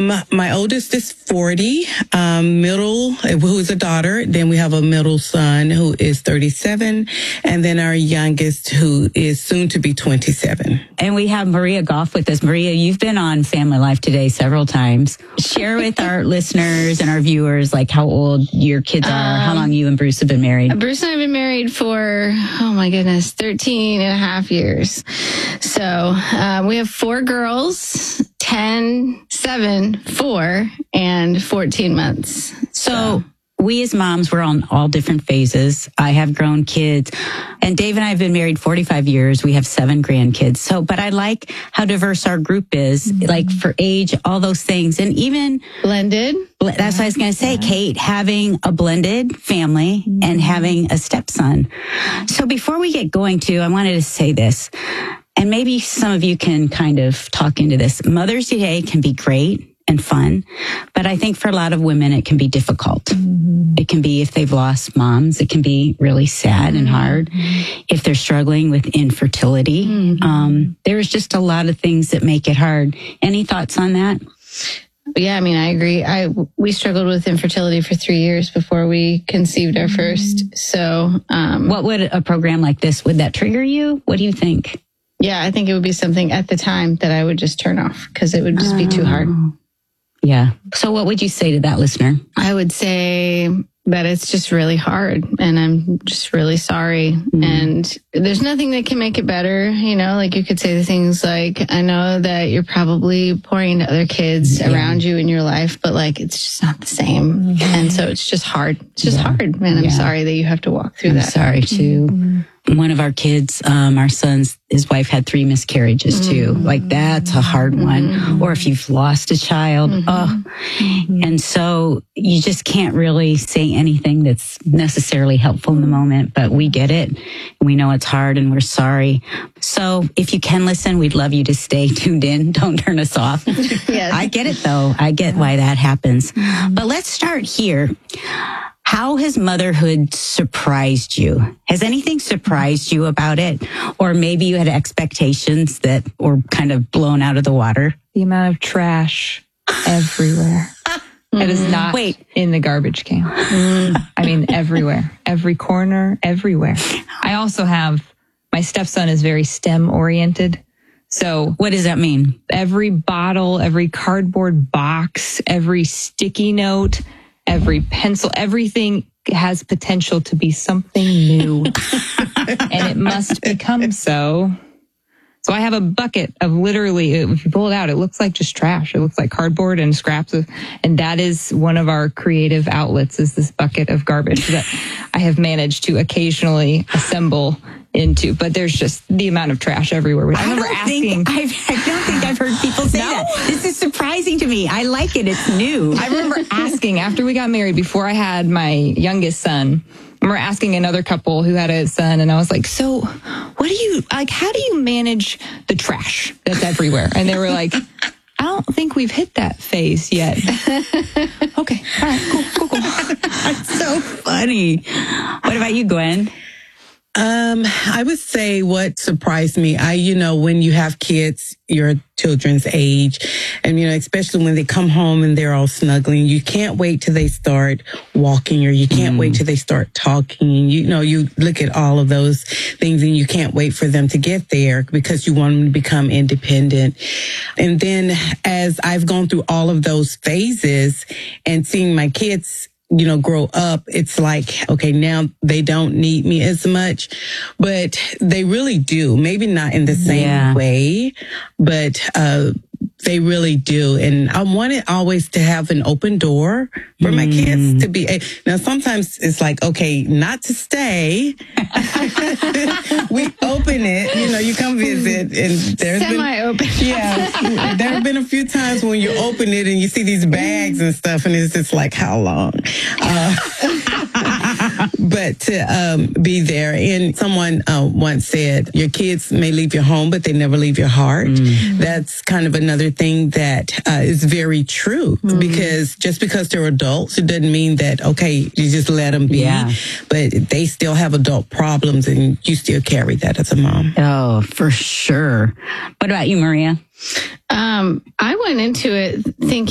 My oldest is 40, middle, who is a daughter. Then we have a middle son who is 37. And then our youngest who is soon to be 27. And we have Maria Goff with us. Maria, you've been on Family Life Today several times. Share with our listeners and our viewers, like how old your kids are, how long you and Bruce have been married. Bruce and I have been married for, 13 and a half years. So we have 4 girls, 10, 7, 4, and 14 months. So we as moms, we're on all different phases. I have grown kids, and Dave and I have been married 45 years. We have 7 grandkids. So, but I like how diverse our group is, like for age, all those things, and even blended. That's what I was going to say, Kate, having a blended family and having a stepson. So before we get going to, I wanted to say this, and maybe some of you can kind of talk into this. Mother's Day can be great and fun, but I think for a lot of women, it can be difficult. It can be if they've lost moms. It can be really sad and hard if they're struggling with infertility. There's just a lot of things that make it hard. Any thoughts on that? Yeah, I mean, I agree. We struggled with infertility for 3 years before we conceived our first. So, what would a program like this, would that trigger you? What do you think? Yeah, I think it would be something at the time that I would just turn off because it would just be too hard. Yeah. So what would you say to that listener? I would say that it's just really hard and I'm just really sorry. And there's nothing that can make it better. You know, like you could say the things like, I know that you're probably pouring into other kids around you in your life, but like, it's just not the same. And so it's just hard. It's just hard, man. I'm sorry that you have to walk through that. I'm sorry too. One of our kids, our son's, his wife had 3 miscarriages too. Like that's a hard one. Or if you've lost a child. And so you just can't really say anything that's necessarily helpful in the moment, but we get it. We know it's hard and we're sorry. So if you can listen, we'd love you to stay tuned in. Don't turn us off. Yes. I get it though. I get why that happens. But let's start here. How has motherhood surprised you? Has anything surprised you about it? Or maybe you had expectations that were kind of blown out of the water? The amount of trash everywhere. It is not in the garbage can. I mean, everywhere. Every corner, everywhere. I also have, my stepson is very STEM oriented. So what does that mean? Every bottle, every cardboard box, every sticky note, every pencil, everything has potential to be something new. And it must become so. So I have a bucket of literally, if you pull it out, it looks like just trash. It looks like cardboard and scraps of, and that is one of our creative outlets, is this bucket of garbage that I have managed to occasionally assemble into, but there's just the amount of trash everywhere. I don't think I've heard people say that. This is surprising to me. I like it. It's new. I remember asking after we got married, before I had my youngest son, I remember asking another couple who had a son, and I was like, so what do you, like, how do you manage the trash that's everywhere? And they were like, I don't think we've hit that phase yet. Okay. All right. Cool. That's so funny. What about you, Gwen? I would say what surprised me, when you have kids your children's age, and, especially when they come home and they're all snuggling, you can't wait till they start walking, or you can't wait till they start talking. And, you look at all of those things and you can't wait for them to get there because you want them to become independent. And then as I've gone through all of those phases and seeing my kids grow up, it's like, okay, now they don't need me as much, but they really do. Maybe not in the same way, but they really do. And I wanted always to have an open door for my kids to be. Now, sometimes it's like, okay, not to stay. We open it, you come visit, and there's semi-open. There have been a few times when you open it and you see these bags and stuff, and it's just like, how long? But to be there. And someone once said, your kids may leave your home, but they never leave your heart. That's kind of another thing that is very true, because just because they're adults, it doesn't mean that, okay, you just let them be. But they still have adult problems, and you still carry that as a mom. Oh, for sure. What about you, Maria? I went into it thinking